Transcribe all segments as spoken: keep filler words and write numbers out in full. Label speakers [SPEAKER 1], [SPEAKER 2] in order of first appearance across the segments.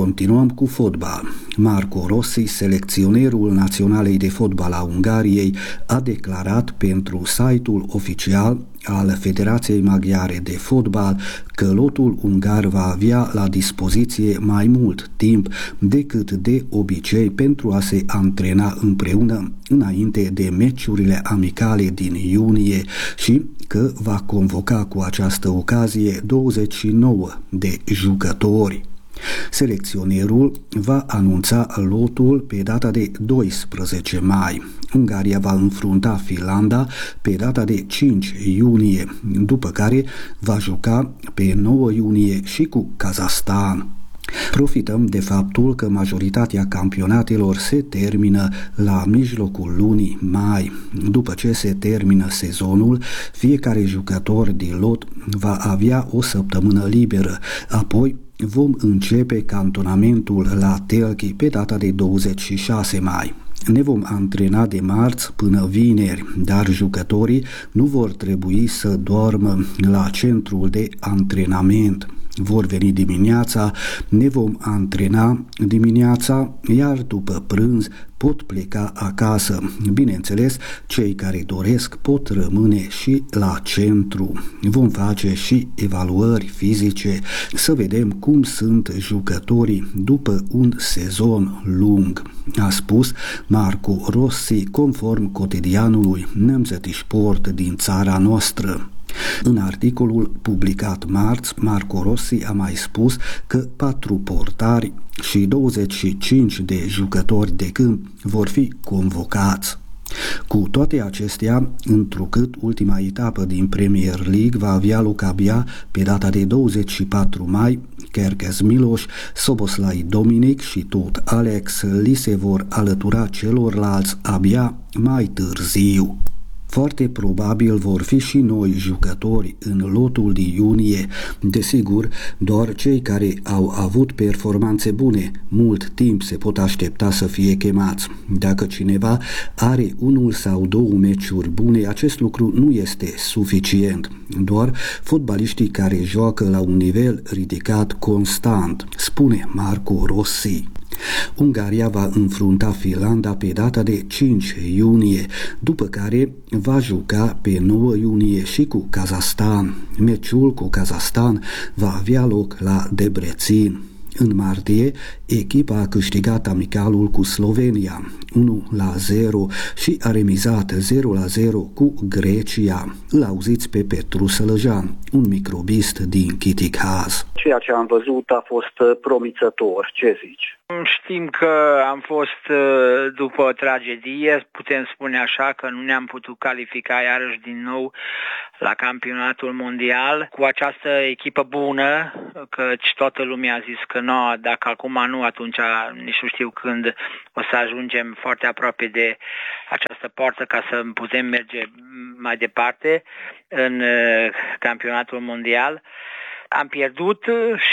[SPEAKER 1] Continuăm cu fotbal. Marco Rossi, selecționerul naționalei de fotbal a Ungariei, a declarat pentru site-ul oficial al Federației Maghiare de Fotbal că lotul ungar va avea la dispoziție mai mult timp decât de obicei pentru a se antrena împreună înainte de meciurile amicale din iunie și că va convoca cu această ocazie douăzeci și nouă de jucători. Selecționerul va anunța lotul pe data de doisprezece mai. Ungaria va înfrunta Finlanda pe data de cinci iunie, după care va juca pe nouă iunie și cu Kazahstan. Profităm de faptul că majoritatea campionatelor se termină la mijlocul lunii mai. După ce se termină sezonul, fiecare jucător din lot va avea o săptămână liberă, apoi vom începe cantonamentul la Telchi pe data de douăzeci și șase mai. Ne vom antrena de marți până vineri, dar jucătorii nu vor trebui să doarmă la centrul de antrenament. Vor veni dimineața, ne vom antrena dimineața, iar după prânz pot pleca acasă. Bineînțeles, cei care doresc pot rămâne și la centru. Vom face și evaluări fizice să vedem cum sunt jucătorii după un sezon lung, a spus Marco Rossi, conform cotidianului Nemzeti Sport din țara noastră. În articolul publicat marți, Marco Rossi a mai spus că patru portari și douăzeci și cinci de jucători de câmp vor fi convocați. Cu toate acestea, întrucât ultima etapă din Premier League va avea loc abia pe data de douăzeci și patru mai, Kerkez Miloš, Soboslai Dominic și tot Alex li se vor alătura celorlalți abia mai târziu. Foarte probabil vor fi și noi jucători în lotul din iunie. Desigur, doar cei care au avut performanțe bune mult timp se pot aștepta să fie chemați. Dacă cineva are unul sau două meciuri bune, acest lucru nu este suficient. Doar fotbaliștii care joacă la un nivel ridicat constant, spune Marco Rossi. Ungaria va înfrunta Finlanda pe data de cinci iunie, după care va juca pe nouă iunie și cu Kazahstan. Meciul cu Kazahstan va avea loc la Debrecen. În martie, echipa a câștigat amicalul cu Slovenia unu la zero și a remizat zero la zero cu Grecia. Îl auziți pe Petru Sălăjan, un microbist din Kitikaz.
[SPEAKER 2] Ceea ce am văzut a fost promițător. Ce zici?
[SPEAKER 3] Știm că am fost după o tragedie, putem spune așa, că nu ne-am putut califica iarăși din nou la campionatul mondial cu această echipă bună, căci toată lumea a zis că nu, dacă acum nu, atunci nici nu știu când o să ajungem foarte aproape de această poartă ca să putem merge mai departe în campionatul mondial. Am pierdut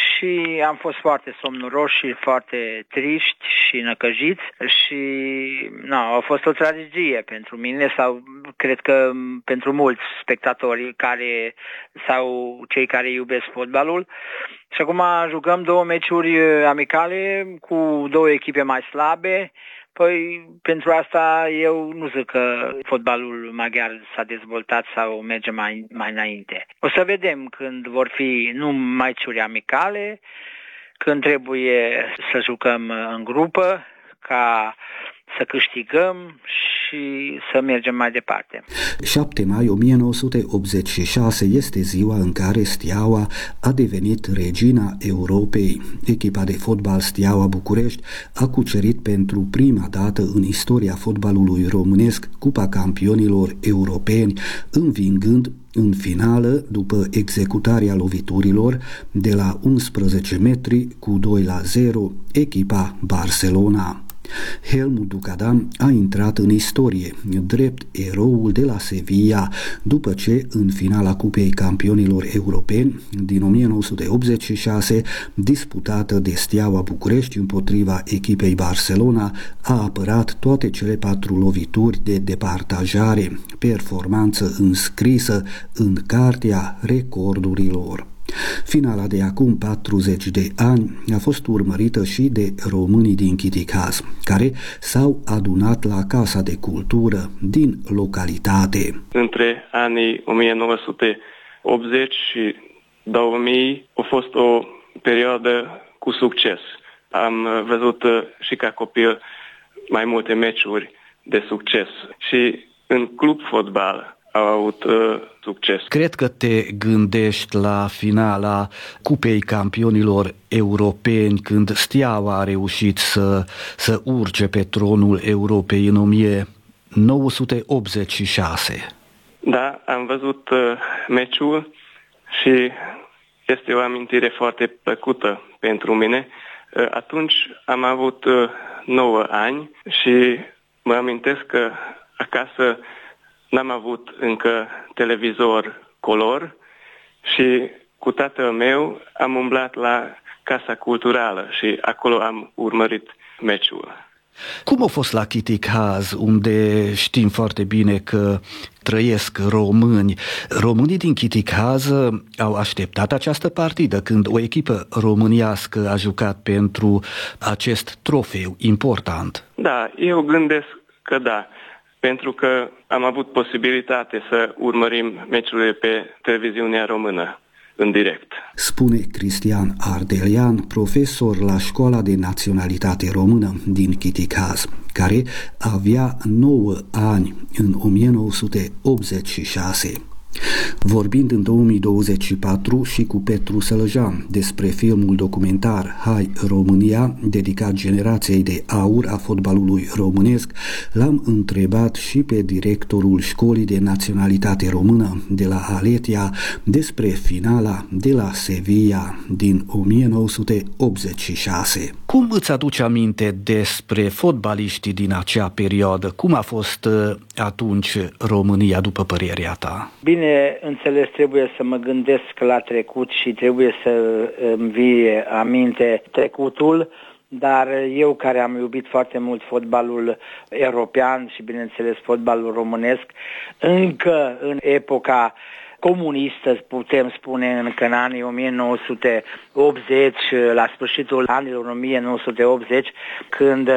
[SPEAKER 3] și am fost foarte somnoroși și foarte triști și năcăjiți și nu, a fost o tragedie pentru mine sau cred că pentru mulți spectatori care sau cei care iubesc fotbalul. Și acum jucăm două meciuri amicale cu două echipe mai slabe. Păi, pentru asta eu nu zic că fotbalul maghiar s-a dezvoltat sau merge mai, mai înainte. O să vedem când vor fi nu meciuri amicale, când trebuie să jucăm în grupă, ca să câștigăm și să mergem mai departe.
[SPEAKER 1] șapte mai o mie nouă sute optzeci și șase este ziua în care Steaua a devenit regina Europei. Echipa de fotbal Steaua București a cucerit pentru prima dată în istoria fotbalului românesc Cupa Campionilor Europeni, învingând în finală, după executarea loviturilor de la unsprezece metri cu doi la zero, echipa Barcelona. Helmut Ducadam a intrat în istorie, drept eroul de la Sevilla, după ce, în finala Cupei Campionilor Europeni din o mie nouă sute optzeci și șase, disputată de Steaua București împotriva echipei Barcelona, a apărat toate cele patru lovituri de departajare, performanță înscrisă în cartea recordurilor. Finala de acum patruzeci de ani a fost urmărită și de românii din Chiticaz, care s-au adunat la Casa de Cultură din localitate.
[SPEAKER 4] Între anii o mie nouă sute optzeci și două mii a fost o perioadă cu succes. Am văzut și ca copil mai multe meciuri de succes și în club fotbal au avut uh, succes.
[SPEAKER 1] Cred că te gândești la finala Cupei Campionilor Europeni, când Steaua a reușit să, să urce pe tronul Europei în o mie nouă sute optzeci și șase.
[SPEAKER 4] Da, am văzut uh, meciul și este o amintire foarte plăcută pentru mine. Uh, atunci am avut uh, nouă ani și mă amintesc că acasă n-am avut încă televizor color și cu tatăl meu am umblat la Casa Culturală și acolo am urmărit meciul.
[SPEAKER 1] Cum a fost la Chiticaz, unde știm foarte bine că trăiesc români? Românii din Chiticaz au așteptat această partidă când o echipă românească a jucat pentru acest trofeu important?
[SPEAKER 4] Da, eu gândesc că da, pentru că am avut posibilitate să urmărim meciurile pe televiziunea română în direct.
[SPEAKER 1] Spune Cristian Ardelian, profesor la Școala de Naționalitate Română din Chiticaz, care avea nouă ani în o mie nouă sute optzeci și șase. Vorbind în două mii douăzeci și patru și cu Petru Sălăjan despre filmul documentar Hai România, dedicat generației de aur a fotbalului românesc, l-am întrebat și pe directorul Școlii de Naționalitate Română de la Aletia despre finala de la Sevilla din o mie nouă sute optzeci și șase. Cum îți aduci aminte despre fotbaliștii din acea perioadă? Cum a fost atunci România, după părerea ta?
[SPEAKER 3] Bine înțeles, trebuie să mă gândesc la trecut și trebuie să îmi vie aminte trecutul, dar eu care am iubit foarte mult fotbalul european și bineînțeles fotbalul românesc, încă în epoca comunistă, putem spune, încă în anii o mie nouă sute optzeci, la sfârșitul anilor o mie nouă sute optzeci, când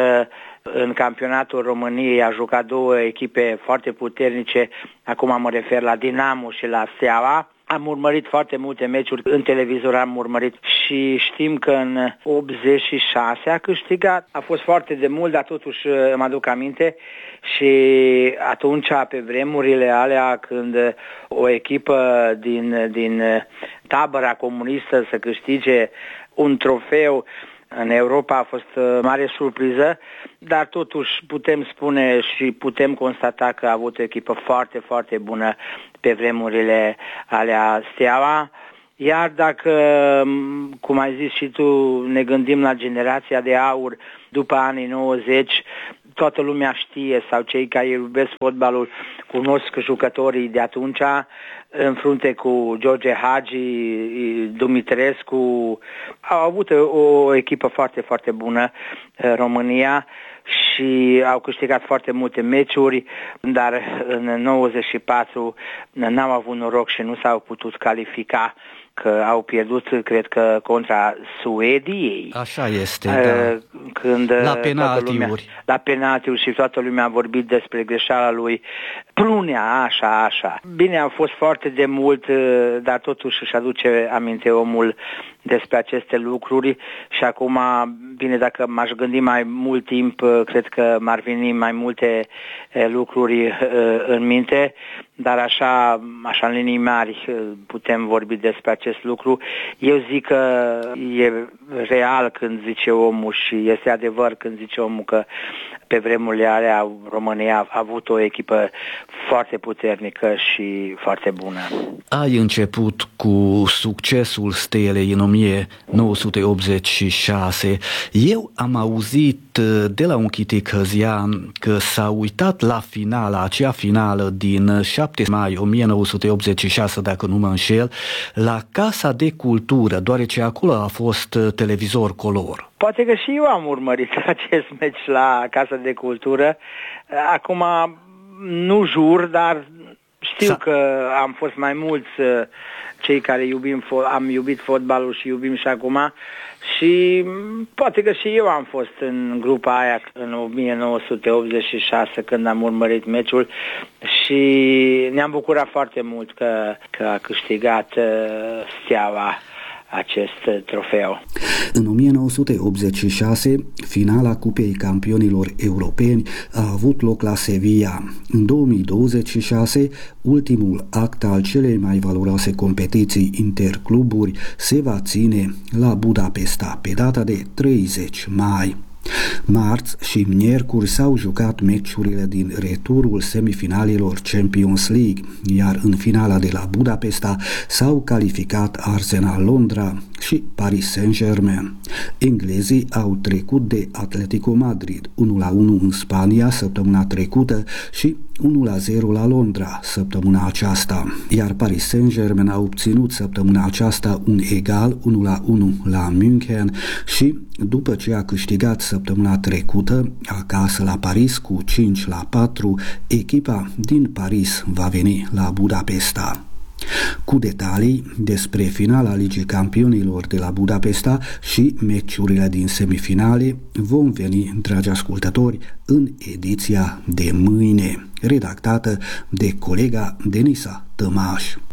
[SPEAKER 3] în campionatul României a jucat două echipe foarte puternice, acum mă refer la Dinamo și la Steaua. Am urmărit foarte multe meciuri, în televizor am urmărit și știm că în optzeci și șase a câștigat. A fost foarte de mult, dar totuși mă aduc aminte și atunci, pe vremurile alea, când o echipă din, din tabăra comunistă să câștige un trofeu în Europa a fost mare surpriză, dar totuși putem spune și putem constata că a avut o echipă foarte, foarte bună pe vremurile alea Steaua. Iar dacă, cum ai zis și tu, ne gândim la generația de aur după anii nouăzeci, toată lumea știe sau cei care iubesc fotbalul cunosc jucătorii de atunci, în frunte cu George Hagi, Dumitrescu. Au avut o, o echipă foarte, foarte bună, România, și au câștigat foarte multe meciuri, dar în nouăzeci și patru n-au avut noroc și nu s-au putut califica, că au pierdut, cred că, contra Suediei.
[SPEAKER 1] Așa este, da.
[SPEAKER 3] Când
[SPEAKER 1] la penaltiuri.
[SPEAKER 3] Lumea, la penaltiuri și toată lumea a vorbit despre greșeala lui Prunea, așa, așa. Bine, a fost foarte de mult, dar totuși își aduce aminte omul despre aceste lucruri și acum, bine, dacă m-aș gândi mai mult timp, cred că m-ar veni mai multe lucruri în minte, dar așa, așa în linii mari putem vorbi despre acest lucru. Eu zic că e real când zice omul și este adevăr când zice omul că pe vremurile alea România a avut o echipă foarte puternică și foarte bună.
[SPEAKER 1] Ai început cu succesul Stelei în o mie nouă sute optzeci și șase. Eu am auzit de la un chiticăzian că s-a uitat la finala, acea finală din șapte mai o mie nouă sute optzeci și șase, dacă nu mă înșel, la Casa de Cultură, deoarece acolo a fost televizor color.
[SPEAKER 3] Poate că și eu am urmărit acest meci la Casa de Cultură. Acum nu jur, dar Știu S-a... că am fost mai mulți cei care iubim, am iubit fotbalul și iubim și acum și poate că și eu am fost în grupa aia în o mie nouă sute optzeci și șase când am urmărit meciul și ne-am bucurat foarte mult că, că a câștigat Steaua acest trofeu.
[SPEAKER 1] În o mie nouă sute optzeci și șase, finala Cupei Campionilor Europeni a avut loc la Sevilla. În două mii douăzeci și șase, ultimul act al celei mai valoroase competiții intercluburi se va ține la Budapesta pe data de treizeci mai. Marți și miercuri s-au jucat meciurile din returul semifinalelor Champions League, iar în finala de la Budapesta s-au calificat Arsenal Londra și Paris Saint-Germain. Englezii au trecut de Atletico Madrid unu la unu în Spania săptămâna trecută și unu la zero la Londra săptămâna aceasta, iar Paris Saint-Germain a obținut săptămâna aceasta un egal unu la unu la München și, după ce a câștigat săptămâna trecută acasă la Paris cu cinci la patru, echipa din Paris va veni la Budapesta. Cu detalii despre finala Ligii Campionilor de la Budapesta și meciurile din semifinale vom veni, dragi ascultători, în ediția de mâine, redactată de colega Denisa Tămaș.